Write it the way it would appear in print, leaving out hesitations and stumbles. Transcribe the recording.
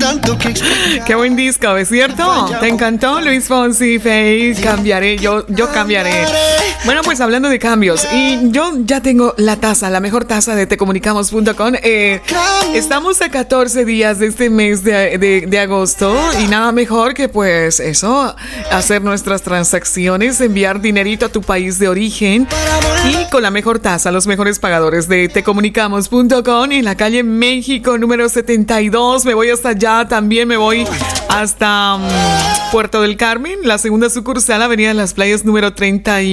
Qué buen disco, ¿es cierto? ¿Te encantó? Luis Fonsi, Faye, cambiaré, yo cambiaré. Bueno, pues hablando de cambios, y yo ya tengo la taza, la mejor taza de tecomunicamos.com. Estamos a 14 días de este mes de agosto y nada mejor que pues eso, hacer nuestras transacciones, enviar dinerito a tu país de origen y con la mejor tasa, los mejores pagadores de tecomunicamos.com en la calle México número 72. Me voy hasta allá, también me voy hasta Puerto del Carmen, la segunda sucursal, Avenida de las Playas número 30